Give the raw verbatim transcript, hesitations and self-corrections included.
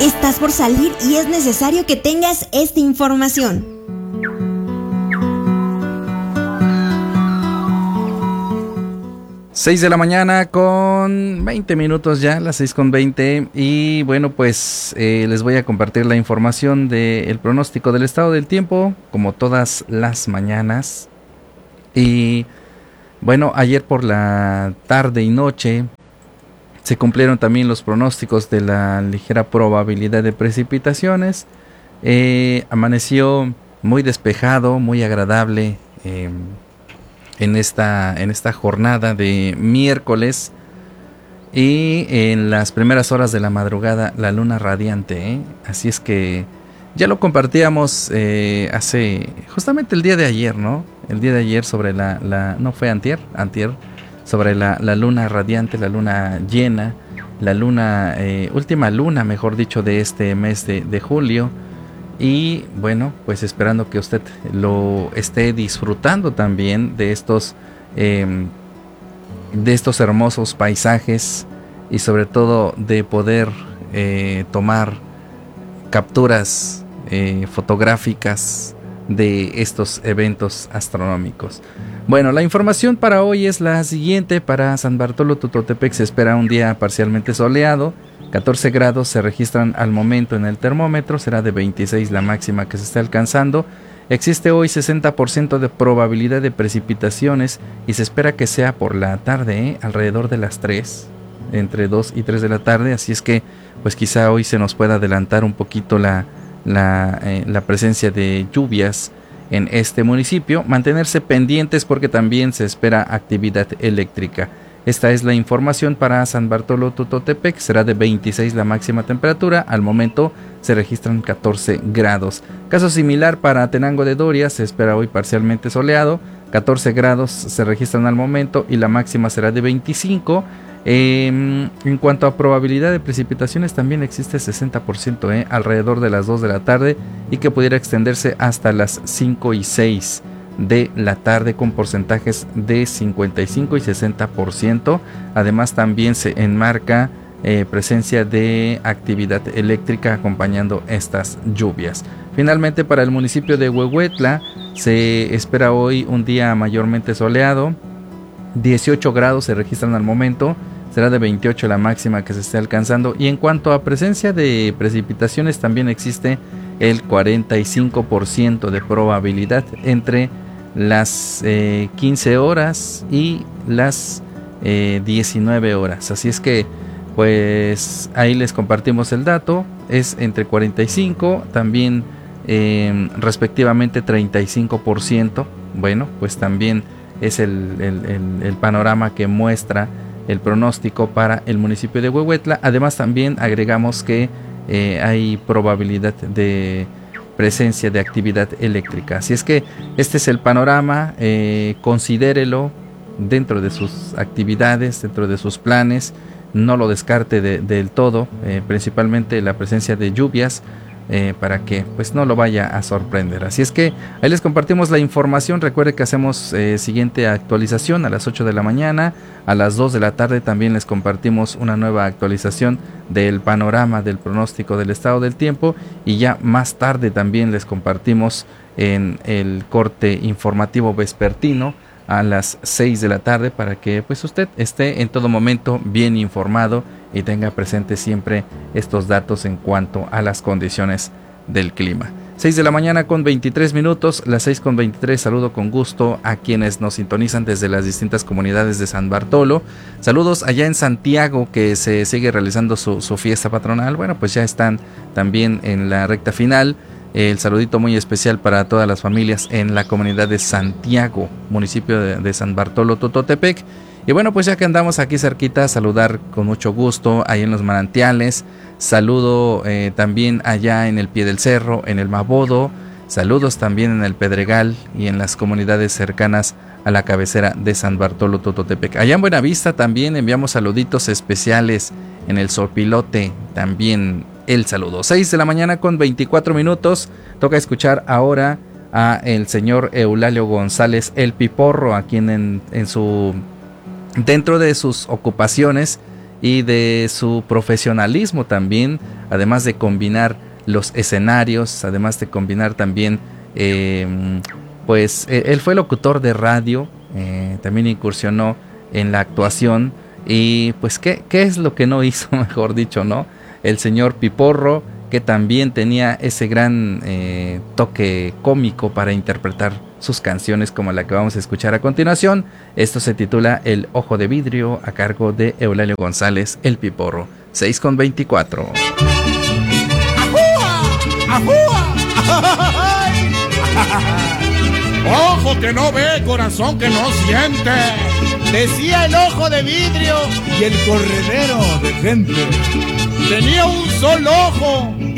Estás por salir y es necesario que tengas esta información. seis de la mañana con veinte minutos ya, las seis con veinte. Y bueno, pues eh, les voy a compartir la información del pronóstico del estado del tiempo, como todas las mañanas. Y bueno, ayer por la tarde y noche se cumplieron también los pronósticos de la ligera probabilidad de precipitaciones. Eh, amaneció muy despejado, muy agradable eh, en esta, en esta jornada de miércoles. Y en las primeras horas de la madrugada la luna radiante, ¿eh? Así es que ya lo compartíamos eh, hace justamente el día de ayer, ¿no? El día de ayer sobre la, la no fue antier, antier sobre la, la luna radiante, la luna llena, la luna, eh, última luna, mejor dicho, de este mes de, de julio. Y bueno, pues esperando que usted lo esté disfrutando también de estos, eh, de estos hermosos paisajes y sobre todo de poder eh, tomar capturas eh, fotográficas de estos eventos astronómicos. Bueno, la información para hoy es la siguiente. Para San Bartolo Tototepec se espera un día parcialmente soleado. catorce grados se registran al momento en el termómetro. Será de veintiséis la máxima que se está alcanzando. Existe hoy sesenta por ciento de probabilidad de precipitaciones y se espera que sea por la tarde, ¿eh? Alrededor de las tres, entre dos y tres de la tarde. Así es que pues quizá hoy se nos pueda adelantar un poquito la, la, eh, la presencia de lluvias en este municipio. Mantenerse pendientes porque también se espera actividad eléctrica. Esta es la información para San Bartolo Tototepec. Será de veintiséis la máxima temperatura. Al momento se registran catorce grados. Caso similar para Tenango de Doria. Se espera hoy parcialmente soleado. catorce grados se registran al momento y la máxima será de veinticinco. Eh, en cuanto a probabilidad de precipitaciones, también existe sesenta por ciento eh, alrededor de las dos de la tarde y que pudiera extenderse hasta las cinco y seis de la tarde con porcentajes de cincuenta y cinco y sesenta por ciento. Además también se enmarca eh, presencia de actividad eléctrica acompañando estas lluvias. Finalmente, para el municipio de Huehuetla se espera hoy un día mayormente soleado. dieciocho grados se registran al momento. Será de veintiocho la máxima que se esté alcanzando. Y en cuanto a presencia de precipitaciones, también existe el cuarenta y cinco por ciento de probabilidad entre las eh, quince horas y las eh, diecinueve horas. Así es que pues ahí les compartimos el dato. Es entre cuarenta y cinco, también eh, respectivamente treinta y cinco por ciento. Bueno, pues también es el, el, el, el panorama que muestra el pronóstico para el municipio de Huehuetla. Además también agregamos que eh, hay probabilidad de presencia de actividad eléctrica. Así es que este es el panorama. Eh, considérelo dentro de sus actividades, dentro de sus planes. No lo descarte de, del todo, eh, principalmente la presencia de lluvias. Eh, para que pues no lo vaya a sorprender. Así es que ahí les compartimos la información. Recuerde que hacemos eh, siguiente actualización a las ocho de la mañana. A las dos de la tarde también les compartimos una nueva actualización del panorama del pronóstico del estado del tiempo, y ya más tarde también les compartimos en el corte informativo vespertino a las seis de la tarde, para que pues usted esté en todo momento bien informado y tenga presente siempre estos datos en cuanto a las condiciones del clima. seis de la mañana con veintitrés minutos, las seis con veintitrés. Saludo con gusto a quienes nos sintonizan desde las distintas comunidades de San Bartolo. Saludos allá en Santiago, que se sigue realizando su, su fiesta patronal. Bueno, pues ya están también en la recta final. El saludito muy especial para todas las familias en la comunidad de Santiago, municipio de, de San Bartolo Tototepec. Y bueno, pues ya que andamos aquí cerquita, saludar con mucho gusto ahí en los manantiales. Saludo eh, también allá en el pie del cerro, en el Mabodo. Saludos también en el Pedregal y en las comunidades cercanas a la cabecera de San Bartolo Tototepec. Allá en Buenavista también enviamos saluditos especiales. En el Sopilote también el saludo. seis de la mañana con veinticuatro minutos. Toca escuchar ahora a el señor Eulalio González el Piporro, a quien en, en su dentro de sus ocupaciones y de su profesionalismo también, además de combinar los escenarios, además de combinar también, eh, pues eh, él fue locutor de radio, eh, también incursionó en la actuación y pues ¿qué, qué es lo que no hizo, mejor dicho, ¿no? El señor Piporro, que también tenía ese gran eh, toque cómico para interpretar sus canciones como la que vamos a escuchar a continuación. Esto se titula El Ojo de Vidrio, a cargo de Eulalio González, el Piporro. seis con veinticuatro. Ojo que no ve, corazón que no siente, decía el ojo de vidrio y el corredero de gente. Tenía un solo ojo